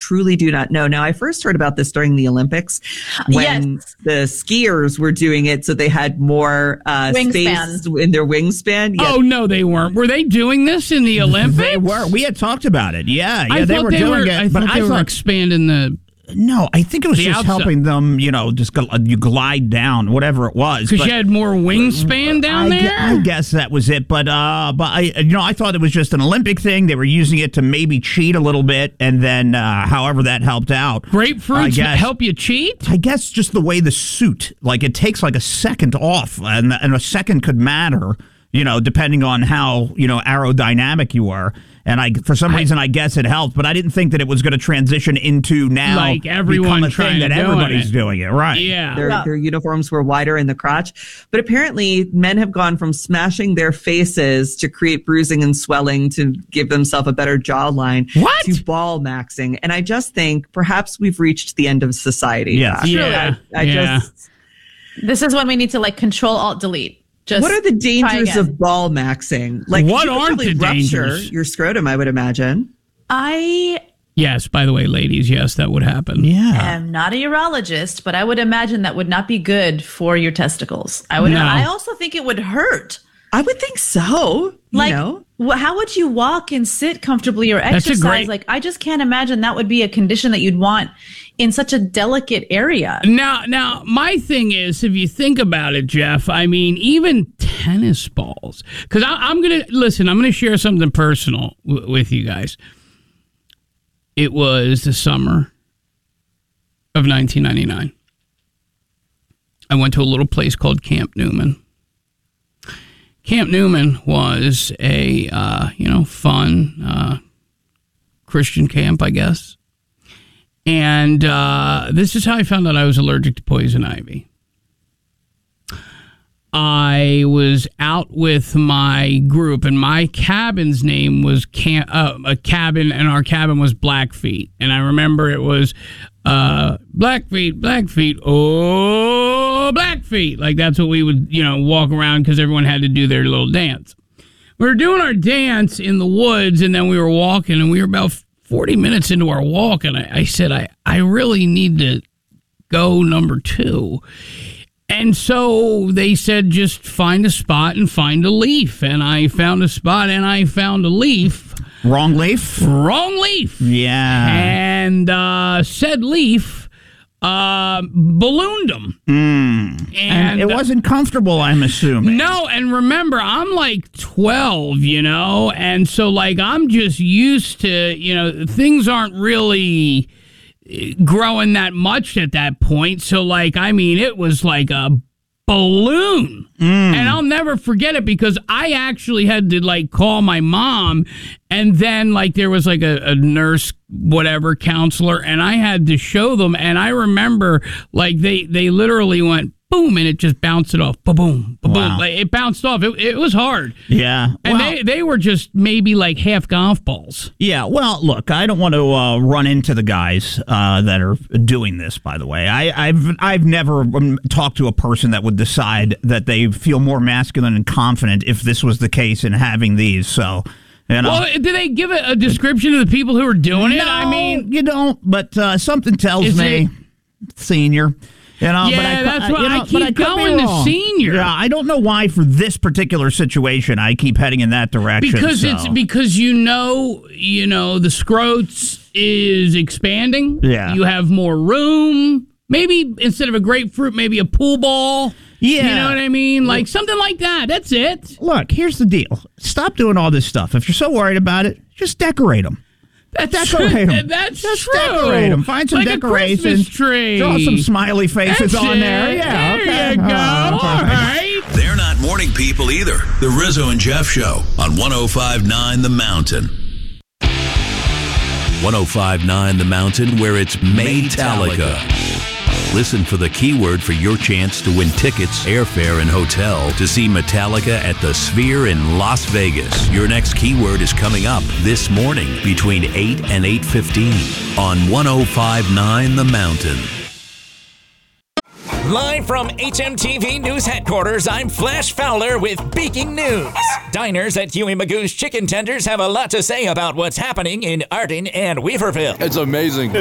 truly do not know. Now, I first heard about this during the Olympics when the skiers were doing it, so they had more space in their wingspan. Yes. Oh, no, they weren't. Were they doing this in the Olympics? They were. We had talked about it. Yeah, they were doing it. I thought they were expanding the... No, I think it was just helping them, just you glide down, whatever it was. Because you had more wingspan down there? I guess that was it. But I thought it was just an Olympic thing. They were using it to maybe cheat a little bit, and then however that helped out. Grapefruits help you cheat? I guess just the way the suit, it takes a second off, and a second could matter, depending on how, aerodynamic you are. And for some reason, I guess it helped, but I didn't think that it was going to transition into now everyone become a thing that everybody's doing it. Right. Yeah. Their uniforms were wider in the crotch. But apparently, men have gone from smashing their faces to create bruising and swelling to give themselves a better jawline to ball maxing. And I just think perhaps we've reached the end of society. Yeah. This is when we need to Control Alt Delete. What are the dangers of ball maxing? What aren't the dangers? Your scrotum, I would imagine. Yes, by the way, ladies, yes, that would happen. Yeah. I'm not a urologist, but I would imagine that would not be good for your testicles. I also think it would hurt. I would think so. How would you walk and sit comfortably or exercise? I just can't imagine that would be a condition that you'd want in such a delicate area. Now, my thing is, if you think about it, Jeff, I mean, even tennis balls, because I'm going to share something personal with you guys. It was the summer of 1999. I went to a little place called Camp Newman. Camp Newman was a, fun Christian camp, I guess. And this is how I found out I was allergic to poison ivy. I was out with my group, and my cabin's name was a cabin, and our cabin was Blackfeet. And I remember it was Blackfeet, oh, Blackfeet. That's what we would, walk around because everyone had to do their little dance. We were doing our dance in the woods, and then we were walking, and we were about 40 minutes into our walk, and I said, I really need to go number 2. And so they said, just find a spot and find a leaf. And I found a spot and I found a leaf. Wrong leaf? Wrong leaf. Yeah. And said leaf ballooned them. And it wasn't comfortable, I'm assuming. No, and remember, I'm 12, and so I'm just used to, things aren't really growing that much at that point. So it was like a balloon. And I'll never forget it because I actually had to call my mom, and then there was a nurse, whatever, counselor, and I had to show them. And I remember they literally went boom, and it just bounced it off. Ba-boom, ba-boom. Wow. It bounced off. It was hard. Yeah. And they were just maybe half golf balls. Yeah. Well, look, I don't want to run into the guys that are doing this, by the way. I've never talked to a person that would decide that they feel more masculine and confident if this was the case in having these. So... Well, did they give a description of the people who are doing it? No, I mean, you don't. But something tells me, senior. Yeah, that's why I keep going to senior. Yeah, I don't know why for this particular situation I keep heading in that direction. Because the scrotes is expanding. Yeah, you have more room. Maybe instead of a grapefruit, maybe a pool ball. Yeah. You know what I mean? Something like that. That's it. Look, here's the deal. Stop doing all this stuff. If you're so worried about it, just decorate them. Decorate them. That's just true. Decorate them. Find some decorations. A Christmas tree. Draw some smiley faces That's on there. Yeah, there you go. All right. They're not morning people either. The Rizzo and Jeff Show on 105.9 The Mountain. 105.9 The Mountain, where it's Maytalica. Listen for the keyword for your chance to win tickets, airfare, and hotel to see Metallica at the Sphere in Las Vegas. Your next keyword is coming up this morning between 8 and 8:15 on 105.9 The Mountain. Live from HMTV News Headquarters, I'm Flash Fowler with Breaking News. Diners at Huey Magoo's Chicken Tenders have a lot to say about what's happening in Arden and Weaverville. It's amazing.